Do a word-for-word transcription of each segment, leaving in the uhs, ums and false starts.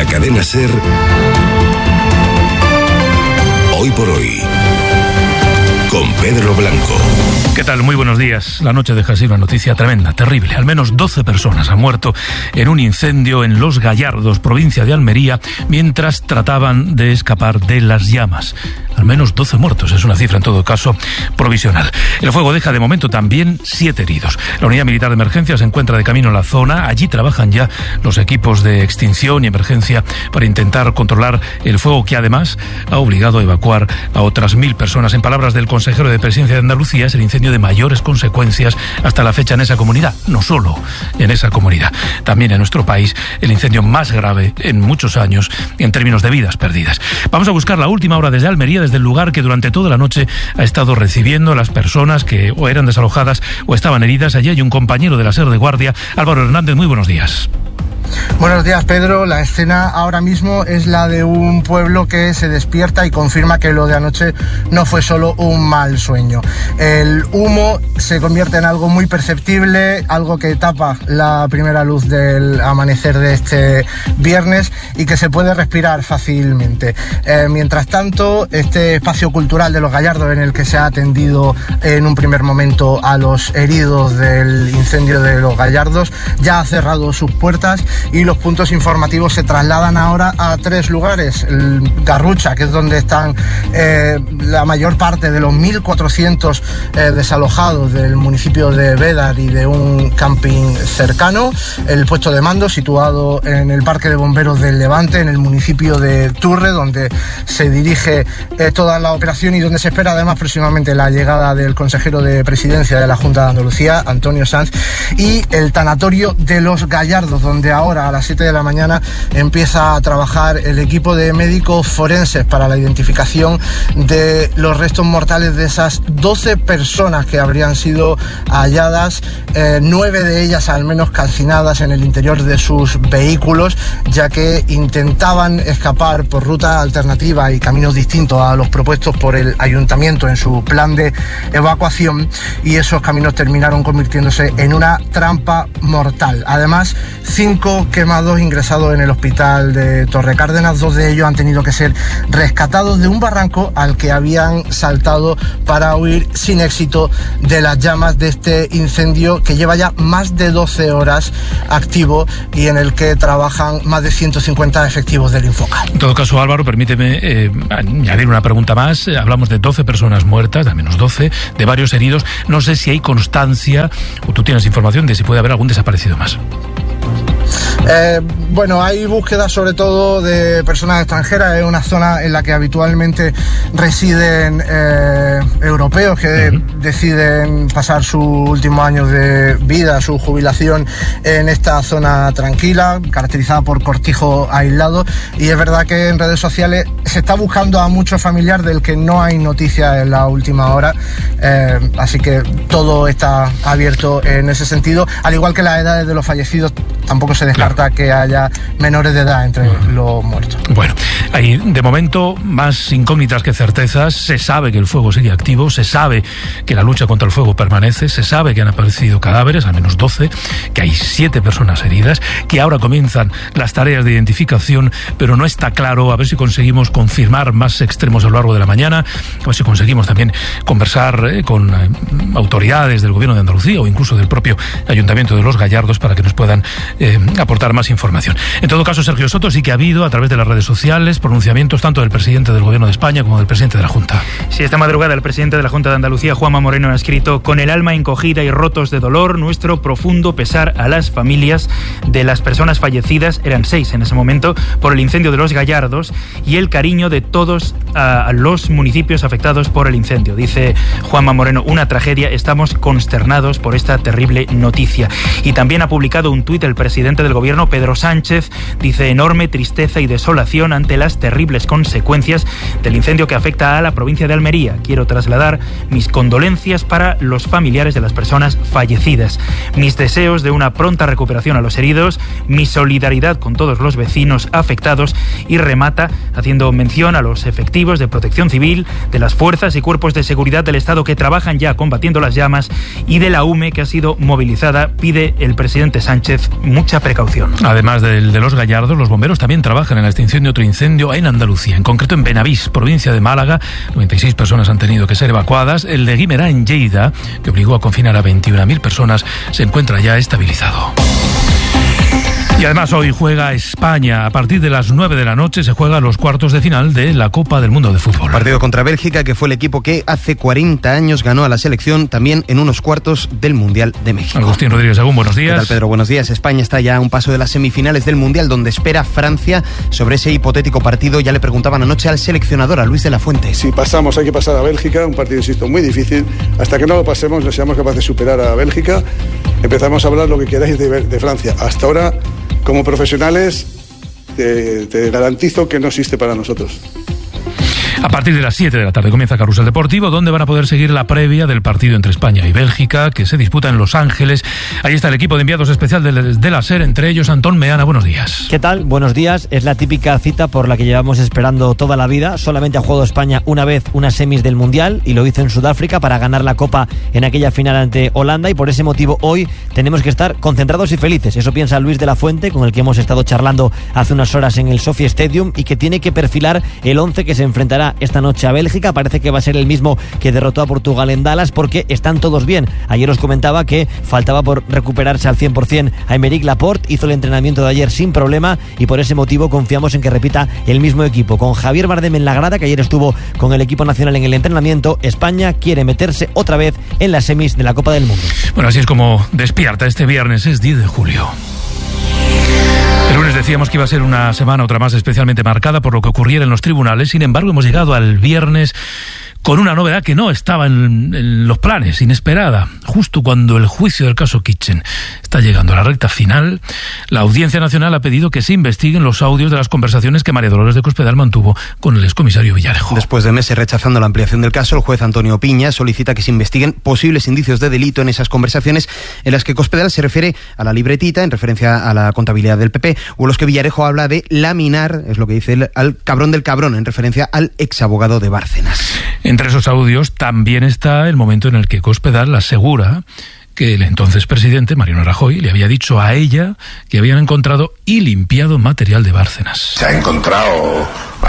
cadena SER, Hoy por Hoy, con Pedro Blanco. ¿Qué tal? Muy buenos días. La noche deja así una noticia tremenda, terrible. Al menos doce personas han muerto en un incendio en Los Gallardos, provincia de Almería, mientras trataban de escapar de las llamas. Al menos doce muertos, es una cifra en todo caso provisional. El fuego deja de momento también siete heridos. La unidad militar de emergencia se encuentra de camino a la zona. Allí trabajan ya los equipos de extinción y emergencia para intentar controlar el fuego, que además ha obligado a evacuar a otras mil personas. En palabras del consejero de Presidencia de Andalucía, es el incendio de mayores consecuencias hasta la fecha en esa comunidad. No solo en esa comunidad, también en nuestro país, el incendio más grave en muchos años en términos de vidas perdidas. Vamos a buscar la última hora desde Almería, desde el lugar que durante toda la noche ha estado recibiendo a las personas que o eran desalojadas o estaban heridas. Allí hay un compañero de la SER de Guardia, Álvaro Hernández. Muy buenos días. Buenos días, Pedro. La escena ahora mismo es la de un pueblo que se despierta y confirma que lo de anoche no fue solo un mal sueño. El humo se convierte en algo muy perceptible, algo que tapa la primera luz del amanecer de este viernes y que se puede respirar fácilmente. Eh, mientras tanto, este espacio cultural de Los Gallardos, en el que se ha atendido en un primer momento a los heridos del incendio de Los Gallardos, ya ha cerrado sus puertas y los puntos informativos se trasladan ahora a tres lugares. El Garrucha, que es donde están eh, la mayor parte de los mil cuatrocientos eh, desalojados del municipio de Bédar y de un camping cercano. El puesto de mando, situado en el Parque de Bomberos del Levante, en el municipio de Turre, donde se dirige eh, toda la operación y donde se espera además próximamente la llegada del consejero de Presidencia de la Junta de Andalucía, Antonio Sanz. Y el tanatorio de Los Gallardos, donde ahora a las siete de la mañana empieza a trabajar el equipo de médicos forenses para la identificación de los restos mortales de esas doce personas que habrían sido halladas, eh, nueve de ellas al menos calcinadas en el interior de sus vehículos, ya que intentaban escapar por ruta alternativa y caminos distintos a los propuestos por el ayuntamiento en su plan de evacuación, y esos caminos terminaron convirtiéndose en una trampa mortal. Además, cinco quemados ingresados en el hospital de Torrecárdenas. Dos de ellos han tenido que ser rescatados de un barranco al que habían saltado para huir sin éxito de las llamas de este incendio que lleva ya más de doce horas activo y en el que trabajan más de ciento cincuenta efectivos del Infoca. En todo caso, Álvaro, permíteme eh, añadir una pregunta más. Hablamos de doce personas muertas, al menos doce, de varios heridos. No sé si hay constancia o tú tienes información de si puede haber algún desaparecido más. Eh, bueno, hay búsquedas sobre todo de personas extranjeras. Es una zona en la que habitualmente residen eh, europeos que uh-huh. deciden pasar sus últimos años de vida, su jubilación en esta zona tranquila, caracterizada por cortijos aislados. Y es verdad que en redes sociales se está buscando a muchos familiares del que no hay noticias en la última hora. Eh, así que todo está abierto en ese sentido, al igual que las edades de los fallecidos. Tampoco se descarta claro. que haya menores de edad entre uh-huh. los muertos. Bueno, hay de momento más incógnitas que certezas. Se sabe que el fuego sigue activo, se sabe que la lucha contra el fuego permanece, se sabe que han aparecido cadáveres, al menos doce, que hay siete personas heridas, que ahora comienzan las tareas de identificación, pero no está claro, a ver si conseguimos confirmar más extremos a lo largo de la mañana, a ver si conseguimos también conversar eh, con eh, autoridades del Gobierno de Andalucía o incluso del propio Ayuntamiento de Los Gallardos para que nos puedan Eh, aportar más información. En todo caso, Sergio Soto, sí que ha habido a través de las redes sociales pronunciamientos tanto del presidente del Gobierno de España como del presidente de la Junta. Sí, esta madrugada el presidente de la Junta de Andalucía, Juanma Moreno, ha escrito: con el alma encogida y rotos de dolor, nuestro profundo pesar a las familias de las personas fallecidas, eran seis en ese momento, por el incendio de Los Gallardos, y el cariño de todos a los municipios afectados por el incendio. Dice Juanma Moreno: una tragedia, estamos consternados por esta terrible noticia. Y también ha publicado un tuit el presidente del Gobierno, Pedro Sánchez. Dice: enorme tristeza y desolación ante las terribles consecuencias del incendio que afecta a la provincia de Almería. Quiero trasladar mis condolencias para los familiares de las personas fallecidas, mis deseos de una pronta recuperación a los heridos, mi solidaridad con todos los vecinos afectados, y remata haciendo mención a los efectivos de protección civil, de las fuerzas y cuerpos de seguridad del Estado que trabajan ya combatiendo las llamas y de la U M E que ha sido movilizada. Pide el presidente Sánchez mucha precaución. situación. Además del de los Gallardos, los bomberos también trabajan en la extinción de otro incendio en Andalucía, en concreto en Benavís, provincia de Málaga. noventa y seis personas han tenido que ser evacuadas. El de Guimerá, en Lleida, que obligó a confinar a veintiuna mil personas, se encuentra ya estabilizado. Y además hoy juega España. A partir de las nueve de la noche se juegan los cuartos de final de la Copa del Mundo de Fútbol. Partido contra Bélgica, que fue el equipo que hace cuarenta años ganó a la selección también en unos cuartos del Mundial de México. Agustín Rodríguez Agún, buenos días. ¿Qué tal, Pedro? Buenos días. España está ya a un paso de las semifinales del Mundial, donde espera Francia. Sobre ese hipotético partido ya le preguntaban anoche al seleccionador, a Luis de la Fuente. Si pasamos, hay que pasar a Bélgica, un partido, insisto, muy difícil. Hasta que no lo pasemos, no seamos capaces de superar a Bélgica, empezamos a hablar lo que queráis de, de Francia. Hasta ahora, como profesionales, te, te garantizo que no existe para nosotros. A partir de las siete de la tarde comienza Carrusel Deportivo, donde van a poder seguir la previa del partido entre España y Bélgica, que se disputa en Los Ángeles. Ahí está el equipo de enviados especial de, de la SER, entre ellos Antón Meana. Buenos días. ¿Qué tal? Buenos días. Es la típica cita por la que llevamos esperando toda la vida. Solamente ha jugado España una vez unas semis del Mundial, y lo hizo en Sudáfrica para ganar la Copa en aquella final ante Holanda, y por ese motivo hoy tenemos que estar concentrados y felices. Eso piensa Luis de la Fuente, con el que hemos estado charlando hace unas horas en el Sophie Stadium, y que tiene que perfilar el once que se enfrentará esta noche a Bélgica. Parece que va a ser el mismo que derrotó a Portugal en Dallas, porque están todos bien. Ayer os comentaba que faltaba por recuperarse al cien por ciento a Aymeric Laporte. Hizo el entrenamiento de ayer sin problema, y por ese motivo confiamos en que repita el mismo equipo. Con Javier Bardem en la grada, que ayer estuvo con el equipo nacional en el entrenamiento, España quiere meterse otra vez en las semis de la Copa del Mundo. Bueno, así es como despierta este viernes, es diez de julio. El lunes decíamos que iba a ser una semana, otra más, especialmente marcada por lo que ocurriera en los tribunales. Sin embargo, hemos llegado al viernes con una novedad que no estaba en, en los planes, inesperada. Justo cuando el juicio del caso Kitchen está llegando a la recta final, la Audiencia Nacional ha pedido que se investiguen los audios de las conversaciones que María Dolores de Cospedal mantuvo con el excomisario Villarejo. Después de meses rechazando la ampliación del caso, el juez Antonio Piña solicita que se investiguen posibles indicios de delito en esas conversaciones en las que Cospedal se refiere a la libretita, en referencia a la contabilidad del P P, o en los que Villarejo habla de laminar, es lo que dice él, al cabrón del cabrón, en referencia al exabogado de Bárcenas. Entre esos audios también está el momento en el que Cospedal asegura que el entonces presidente, Mariano Rajoy, le había dicho a ella que habían encontrado y limpiado material de Bárcenas. Se ha encontrado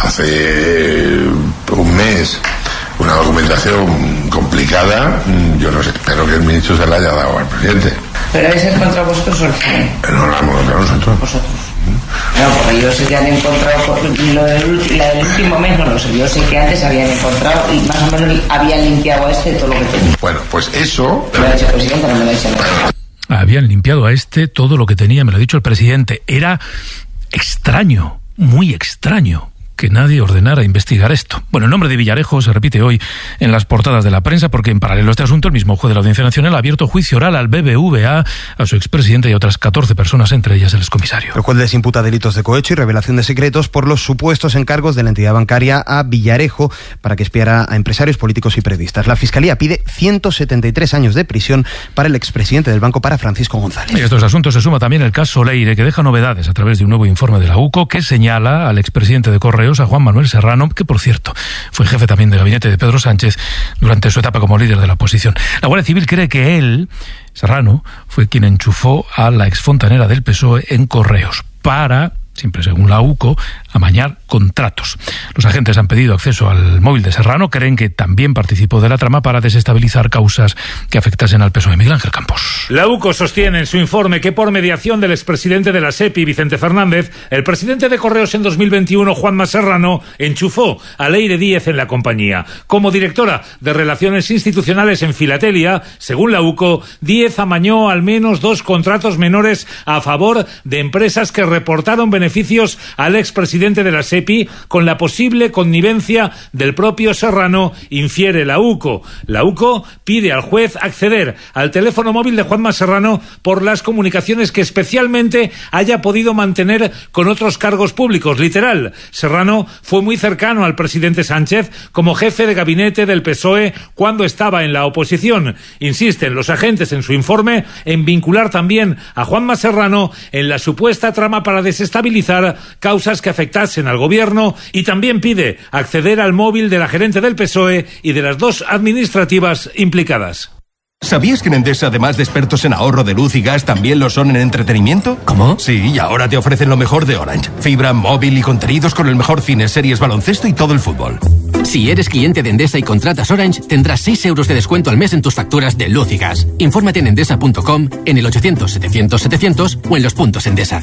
hace un mes una documentación complicada. Yo no sé, espero que el ministro se la haya dado al presidente. ¿Pero habéis encontrado vosotros o el C I E? No la hemos encontrado nosotros. Vosotros. No, porque yo sé que han encontrado, lo del, la del último mes no lo sé, yo sé que antes habían encontrado y más o menos habían limpiado a este todo lo que tenía. Bueno, pues eso... Me lo ha dicho el presidente, no me lo ha dicho nada. Habían limpiado a este todo lo que tenía, me lo ha dicho el presidente. Era extraño, muy extraño, que nadie ordenara investigar esto. Bueno, el nombre de Villarejo se repite hoy en las portadas de la prensa, porque en paralelo a este asunto, el mismo juez de la Audiencia Nacional ha abierto juicio oral al B B V A, a su expresidente y a otras catorce personas, entre ellas el excomisario. El juez les imputa delitos de cohecho y revelación de secretos por los supuestos encargos de la entidad bancaria a Villarejo para que espiara a empresarios, políticos y periodistas. La Fiscalía pide ciento setenta y tres años de prisión para el expresidente del banco, para Francisco González. Y a estos asuntos se suma también el caso Leire, que deja novedades a través de un nuevo informe de la U C O que señala al expresidente de Correos, a Juan Manuel Serrano, que por cierto fue jefe también de gabinete de Pedro Sánchez durante su etapa como líder de la oposición. La Guardia Civil cree que él, Serrano, fue quien enchufó a la exfontanera del P S O E en Correos para, siempre según la U C O, amañar contratos. Los agentes han pedido acceso al móvil de Serrano, creen que también participó de la trama para desestabilizar causas que afectasen al P S O E. Miguel Ángel Campos. La U C O sostiene en su informe que por mediación del expresidente de la SEPI, Vicente Fernández, el presidente de Correos en dos mil veintiuno, Juanma Serrano, enchufó a Leire Díez en la compañía. Como directora de Relaciones Institucionales en Filatelia, según la U C O, Díez amañó al menos dos contratos menores a favor de empresas que reportaron beneficios al expresidente de la SEPI con la posible connivencia del propio Serrano, infiere la U C O. La U C O pide al juez acceder al teléfono móvil de Juanma Serrano por las comunicaciones que especialmente haya podido mantener con otros cargos públicos. Literal, Serrano fue muy cercano al presidente Sánchez como jefe de gabinete del P S O E cuando estaba en la oposición. Insisten los agentes en su informe en vincular también a Juanma Serrano en la supuesta trama para desestabilizar causas que afectasen al gobierno, y también pide acceder al móvil de la gerente del P S O E y de las dos administrativas implicadas. ¿Sabías que en Endesa, además de expertos en ahorro de luz y gas, también lo son en entretenimiento? ¿Cómo? Sí, y ahora te ofrecen lo mejor de Orange. Fibra, móvil y contenidos con el mejor cine, series, baloncesto y todo el fútbol. Si eres cliente de Endesa y contratas Orange, tendrás seis euros de descuento al mes en tus facturas de luz y gas. Infórmate en endesa punto com, en el ochocientos setecientos setecientos o en los puntos Endesa.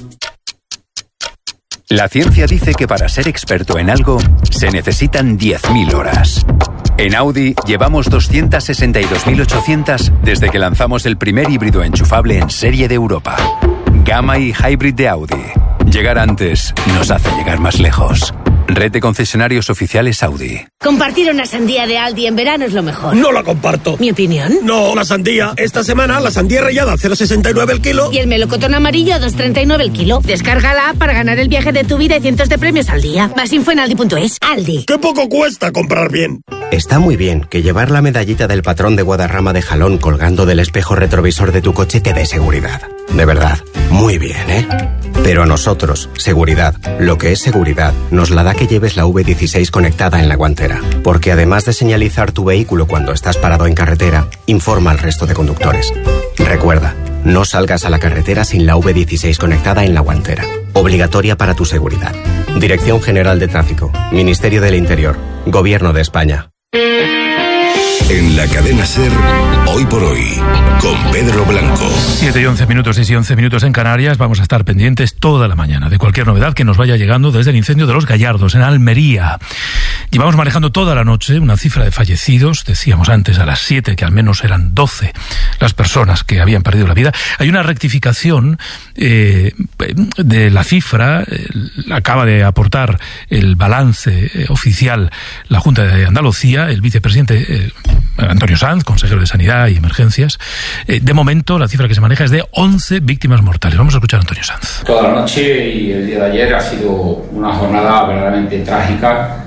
La ciencia dice que para ser experto en algo se necesitan diez mil horas. En Audi llevamos doscientas sesenta y dos mil ochocientas desde que lanzamos el primer híbrido enchufable en serie de Europa. Gamma y Hybrid de Audi. Llegar antes nos hace llegar más lejos. Red de concesionarios oficiales Audi. Compartir una sandía de Aldi en verano es lo mejor. No la comparto. ¿Mi opinión? No, la sandía. Esta semana la sandía rallada a cero coma sesenta y nueve el kilo. Y el melocotón amarillo a dos coma treinta y nueve el kilo. Descárgala para ganar el viaje de tu vida y cientos de premios al día. Más info en aldi punto es. Aldi. ¡Qué poco cuesta comprar bien! Está muy bien que llevar la medallita del patrón de Guadarrama de Jalón colgando del espejo retrovisor de tu coche te dé seguridad. De verdad, muy bien, ¿eh? Pero a nosotros, seguridad, lo que es seguridad, nos la da que lleves la V dieciséis conectada en la guantera. Porque además de señalizar tu vehículo cuando estás parado en carretera, informa al resto de conductores. Recuerda, no salgas a la carretera sin la V dieciséis conectada en la guantera. Obligatoria para tu seguridad. Dirección General de Tráfico, Ministerio del Interior, Gobierno de España. En la cadena SER, Hoy por Hoy, con Pedro Blanco. siete y once minutos, seis y once minutos en Canarias. Vamos a estar pendientes toda la mañana de cualquier novedad que nos vaya llegando desde el incendio de Los Gallardos, en Almería. Llevamos manejando toda la noche una cifra de fallecidos. Decíamos antes a las siete que al menos eran doce las personas que habían perdido la vida. Hay una rectificación eh, de la cifra. Eh, acaba de aportar el balance eh, oficial la Junta de Andalucía, el vicepresidente eh, Antonio Sanz, consejero de Sanidad y Emergencias. Eh, de momento, la cifra que se maneja es de once víctimas mortales. Vamos a escuchar a Antonio Sanz. Toda la noche y el día de ayer ha sido una jornada verdaderamente trágica,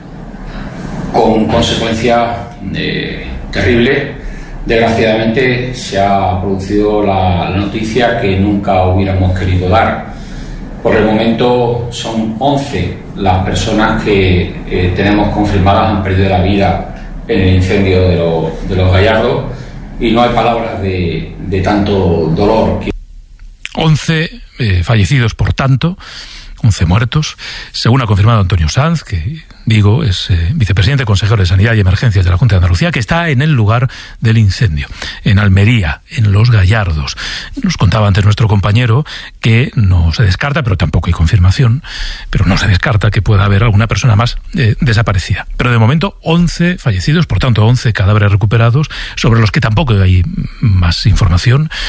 con consecuencias eh, terribles. Desgraciadamente se ha producido la, la noticia que nunca hubiéramos querido dar. Por el momento son once las personas que eh, tenemos confirmadas han perdido la vida en el incendio de, lo, de Los Gallardos, y no hay palabras de, de tanto dolor. once eh, fallecidos, por tanto, once muertos, según ha confirmado Antonio Sanz, que digo es eh, vicepresidente, consejero de Sanidad y Emergencias de la Junta de Andalucía, que está en el lugar del incendio, en Almería, en Los Gallardos. Nos contaba antes nuestro compañero que no se descarta, pero tampoco hay confirmación, pero no se descarta que pueda haber alguna persona más eh, desaparecida. Pero de momento once fallecidos, por tanto once cadáveres recuperados, sobre los que tampoco hay más información.